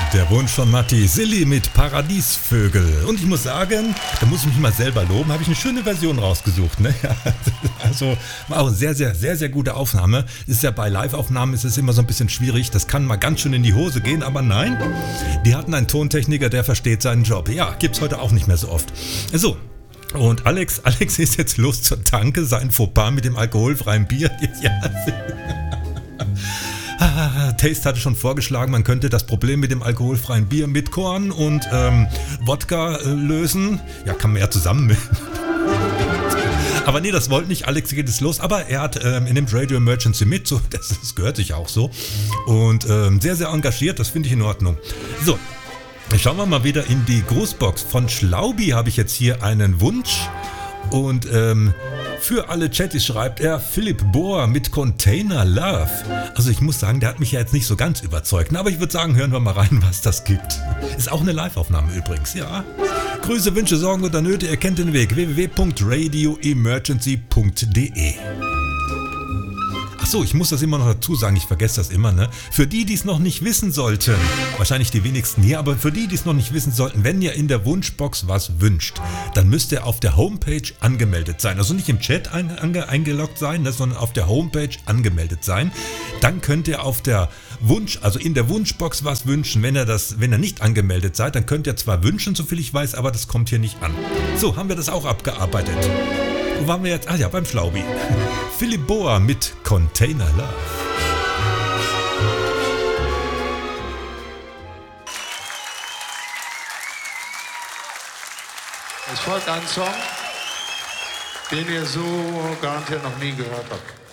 Der Wunsch von Matti Silly mit Paradiesvögel. Und ich muss sagen, da muss ich mich mal selber loben, habe ich eine schöne Version rausgesucht. Ne? Also war auch eine sehr gute Aufnahme. Ist ja bei Live-Aufnahmen ist es immer so ein bisschen schwierig. Das kann mal ganz schön in die Hose gehen, aber nein, die hatten einen Tontechniker, der versteht seinen Job. Ja, gibt's heute auch nicht mehr so oft. So. Und Alex ist jetzt los zur Tanke, sein Fauxpas mit dem alkoholfreien Bier. Ja. Taste hatte schon vorgeschlagen, man könnte das Problem mit dem alkoholfreien Bier mit Korn und Wodka lösen. Ja, kann man ja zusammen. Aber nee, das wollte nicht. Alex geht es los. Aber er nimmt Radio Emergency mit. So, das gehört sich auch so. Und sehr engagiert. Das finde ich in Ordnung. So, schauen wir mal wieder in die Grußbox. Von Schlaubi habe ich jetzt hier einen Wunsch. Und für alle Chattis schreibt er Philipp Bohr mit Container Love. Also ich muss sagen, der hat mich ja jetzt nicht so ganz überzeugt. Aber ich würde sagen, hören wir mal rein, was das gibt. Ist auch eine Live-Aufnahme übrigens, ja. Grüße, Wünsche, Sorgen oder Nöte, ihr kennt den Weg. www.radioemergency.de. Achso, ich muss das immer noch dazu sagen, ich vergesse das immer, ne? Für die es noch nicht wissen sollten, wahrscheinlich die wenigsten hier, aber für die es noch nicht wissen sollten, wenn ihr in der Wunschbox was wünscht, dann müsst ihr auf der Homepage angemeldet sein. Also nicht im Chat eingeloggt sein, sondern auf der Homepage angemeldet sein. Dann könnt ihr auf der in der Wunschbox was wünschen. Wenn ihr nicht angemeldet seid, dann könnt ihr zwar wünschen, soviel ich weiß, aber das kommt hier nicht an. So, haben wir das auch abgearbeitet. Wo waren wir jetzt? Ah ja, beim Schlaubi. Philipp Bohr mit Container Love. Es folgt ein Song, den ihr so garantiert noch nie gehört habt.